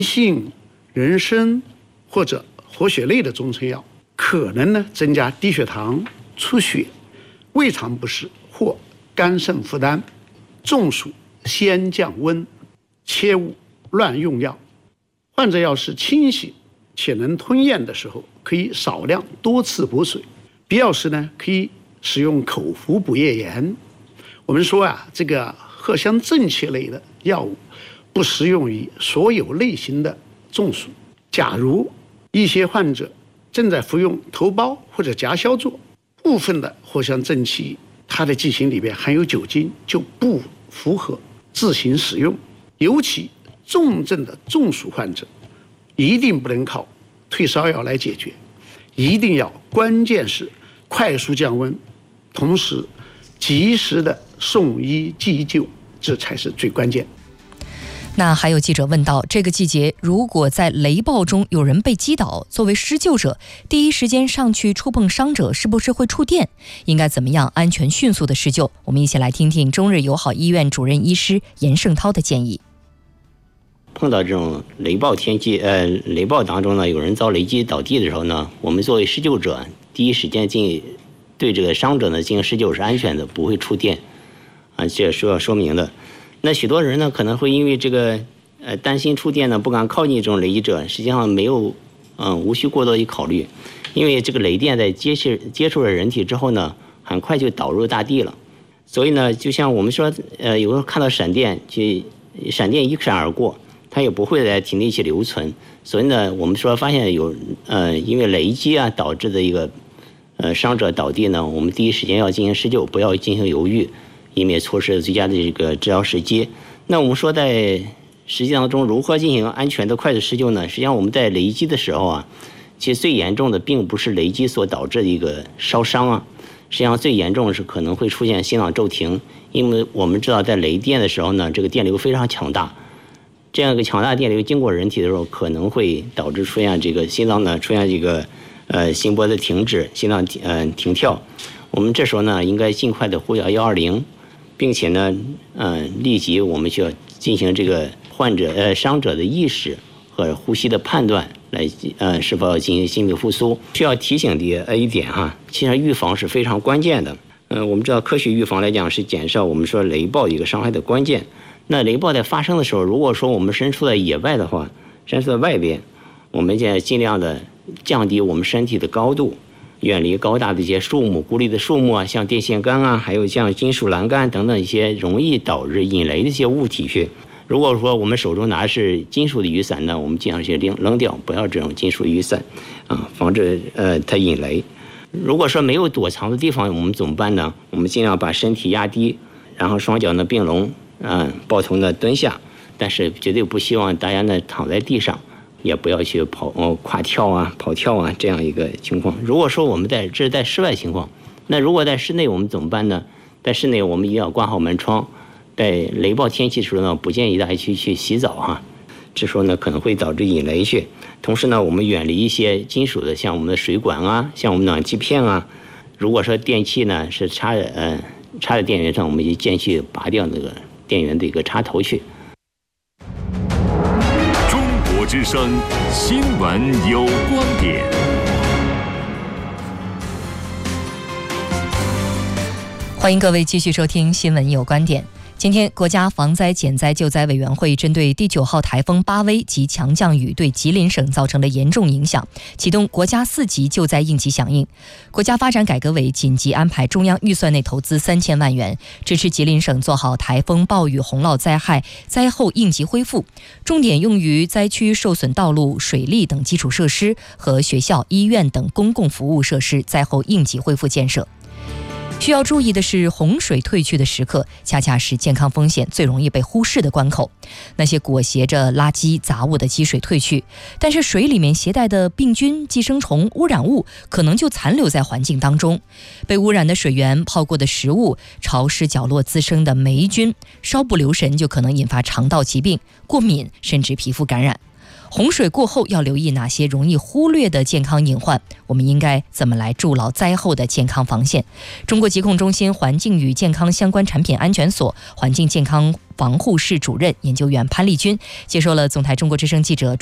性、人参或者活血类的中成药，可能呢增加低血糖、出血、胃肠不适或肝肾负担。中暑先降温，切勿乱用药。患者要是清醒且能吞咽的时候，可以少量多次补水，必要时呢可以使用口服补液盐。我们说这个藿香正气类的药物不适用于所有类型的中暑。假如一些患者正在服用头孢或者甲硝唑，部分的藿香正气它的剂型里边含有酒精，就不符合自行使用。尤其重症的中暑患者，一定不能靠退烧药来解决，一定要关键是快速降温，同时及时的送医急救，这才是最关键。 那还有记者问到，这个季节如果在雷暴中有人被击倒，作为施救者第一时间上去触碰伤者是不是会触电？应该怎么样安全迅速的施救？我们一起来听听中日友好医院主任医师严胜涛的建议。 碰到这种雷暴天气，雷暴当中呢，有人遭雷击倒地的时候呢，我们作为施救者，第一时间对这个伤者呢进行施救是安全的，不会触电，这是要说明的。那许多人呢可能会因为这个担心触电呢，不敢靠近这种雷击者，实际上没有无需过多的考虑，因为这个雷电在接触了人体之后呢，很快就导入大地了。所以呢，就像我们说，有时候看到闪电一闪而过，它也不会在体内去留存。所以呢，我们说发现有因为雷击导致的一个伤者倒地呢，我们第一时间要进行施救，不要进行犹豫，以免错失最佳的这个治疗时机。那我们说在实际当中如何进行安全的快速施救呢？实际上我们在雷击的时候其实最严重的并不是雷击所导致的一个烧伤实际上最严重的是可能会出现心脏骤停，因为我们知道在雷电的时候呢，这个电流非常强大，这样一个强大电流经过人体的时候，可能会导致出现这个心脏呢出现这个心搏的停止，心脏停跳。我们这时候呢应该尽快的呼叫120，并且呢立即我们需要进行这个伤者的意识和呼吸的判断，来是否要进行心肺复苏。需要提醒的一点其实预防是非常关键的。我们知道科学预防来讲是减少我们说雷暴一个伤害的关键。那雷暴在发生的时候，如果说我们身处在野外的话，身处在外边，我们就尽量的降低我们身体的高度，远离高大的一些树木、孤立的树木像电线杆还有像金属栏杆等等一些容易导致引雷的一些物体去。如果说我们手中拿的是金属的雨伞呢，我们尽量去扔掉，不要这种金属雨伞防止它引雷。如果说没有躲藏的地方，我们怎么办呢？我们尽量把身体压低，然后双脚呢并拢，抱头呢蹲下，但是绝对不希望大家呢躺在地上，也不要去跨跳跑跳这样一个情况。如果说我们这是在室外情况，那如果在室内我们怎么办呢？在室内我们一定要关好门窗，在雷暴天气的时候呢，不建议大家去洗澡这时候呢可能会导致引雷去。同时呢，我们远离一些金属的，像我们的水管像我们暖气片如果说电器呢是插在电源上，我们就建议去拔掉那个电源的一个插头去。 中国之声新闻有观点。 欢迎各位继续收听新闻有观点。今天，国家防灾减灾救灾委员会针对第9号台风巴威及强降雨对吉林省造成的严重影响，启动国家4级救灾应急响应。国家发展改革委紧急安排中央预算内投资3000万元，支持吉林省做好台风、暴雨、洪涝灾害灾后应急恢复，重点用于灾区受损道路、水利等基础设施和学校、医院等公共服务设施灾后应急恢复建设。需要注意的是，洪水退去的时刻，恰恰是健康风险最容易被忽视的关口。那些裹挟着垃圾杂物的积水退去，但是水里面携带的病菌、寄生虫、污染物可能就残留在环境当中。被污染的水源、泡过的食物、潮湿角落滋生的霉菌，稍不留神就可能引发肠道疾病、过敏，甚至皮肤感染。 洪水过后要留意哪些容易忽略的健康隐患？我们应该怎么来筑牢灾后的健康防线？中国疾控中心环境与健康相关产品安全所环境健康防护室主任研究员潘丽君接受了总台中国之声记者